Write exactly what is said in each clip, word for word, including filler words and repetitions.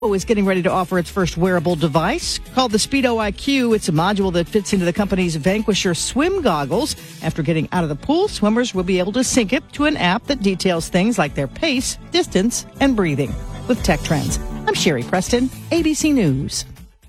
is getting ready to offer its first wearable device called the Speedo I Q. It's a module that fits into the company's Vanquisher swim goggles. After getting out of the pool, swimmers will be able to sync it to an app that details things like their pace, distance, and breathing. With Tech Trends, I'm Sherry Preston, A B C News.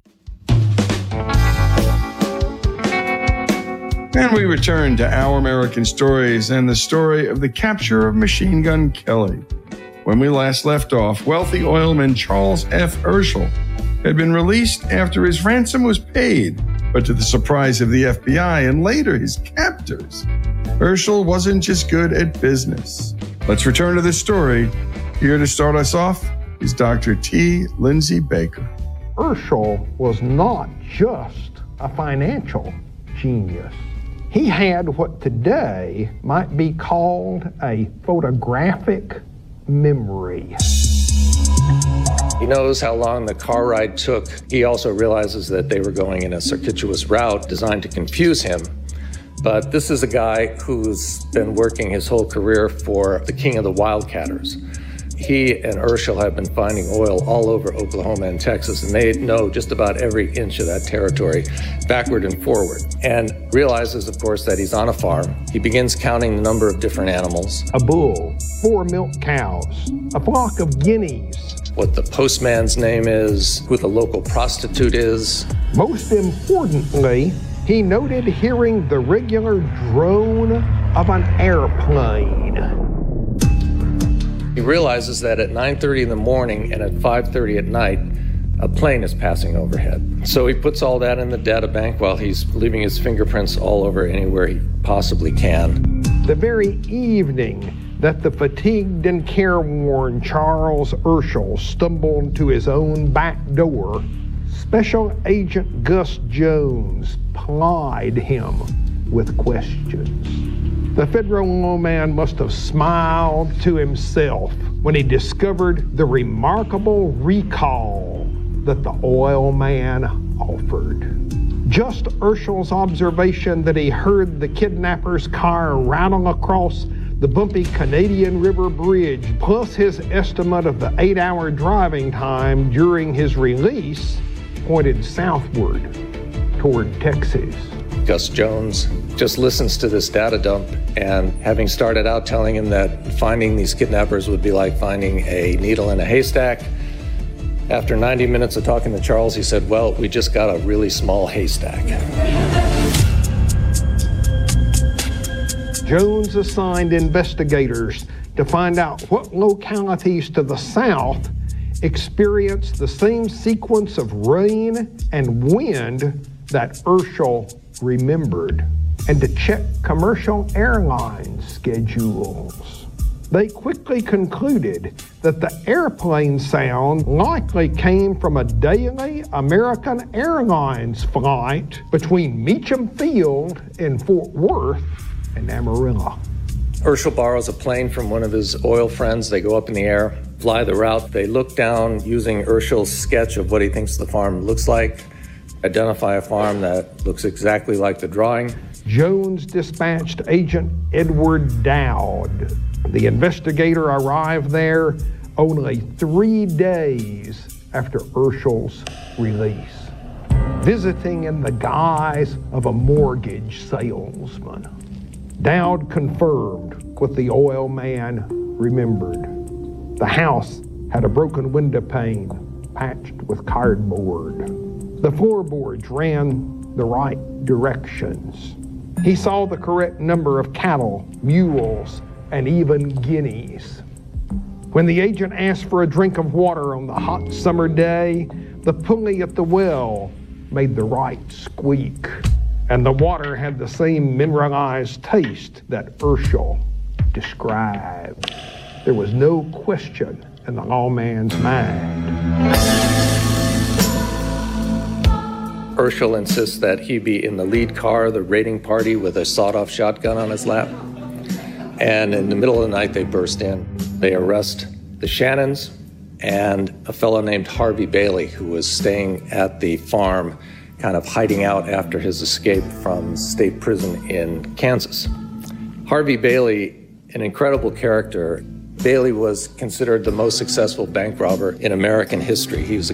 And we return to Our American Stories and the story of the capture of Machine Gun Kelly. When we last left off, wealthy oilman Charles F. Urschel had been released after his ransom was paid, but to the surprise of the F B I and later his captors, Urschel wasn't just good at business. Let's return to this story. Here to start us off is Doctor T. Lindsay Baker. Urschel was not just a financial genius. He had what today might be called a photographic memory. He knows how long the car ride took. He also realizes that they were going in a circuitous route designed to confuse him. But this is a guy who's been working his whole career for the king of the wildcatters. He and Urschel have been finding oil all over Oklahoma and Texas, and they know just about every inch of that territory, backward and forward, and realizes, of course, that he's on a farm. He begins counting the number of different animals. A bull, four milk cows, a flock of guineas. What the postman's name is, who the local prostitute is. Most importantly, he noted hearing the regular drone of an airplane. He realizes that at nine thirty in the morning and at five thirty at night, a plane is passing overhead. So he puts all that in the data bank while he's leaving his fingerprints all over anywhere he possibly can. The very evening that the fatigued and careworn Charles Urschel stumbled to his own back door, Special Agent Gus Jones plied him with questions. The federal lawman must have smiled to himself when he discovered the remarkable recall that the oil man offered. Just Urschel's observation that he heard the kidnapper's car rattle across the bumpy Canadian River Bridge, plus his estimate of the eight-hour driving time during his release, pointed southward toward Texas. Gus Jones just listens to this data dump, and having started out telling him that finding these kidnappers would be like finding a needle in a haystack, after ninety minutes of talking to Charles, he said, well, we just got a really small haystack. Jones assigned investigators to find out what localities to the south experienced the same sequence of rain and wind that Urschel remembered, and to check commercial airline schedules. They quickly concluded that the airplane sound likely came from a daily American Airlines flight between Meacham Field in Fort Worth and Amarillo. Urschel borrows a plane from one of his oil friends. They go up in the air, fly the route. They look down using Urschel's sketch of what he thinks the farm looks like, identify a farm that looks exactly like the drawing. Jones dispatched Agent Edward Dowd. The investigator arrived there only three days after Urschel's release, visiting in the guise of a mortgage salesman. Dowd confirmed what the oil man remembered. The house had a broken window pane patched with cardboard. The floorboards ran the right directions. He saw the correct number of cattle, mules, and even guineas. When the agent asked for a drink of water on the hot summer day, the pulley at the well made the right squeak, and the water had the same mineralized taste that Urschel described. There was no question in the lawman's mind. Urschel insists that he be in the lead car, the raiding party, with a sawed-off shotgun on his lap. And in the middle of the night, they burst in. They arrest the Shannons and a fellow named Harvey Bailey, who was staying at the farm, kind of hiding out after his escape from state prison in Kansas. Harvey Bailey, an incredible character, Bailey was considered the most successful bank robber in American history. He was a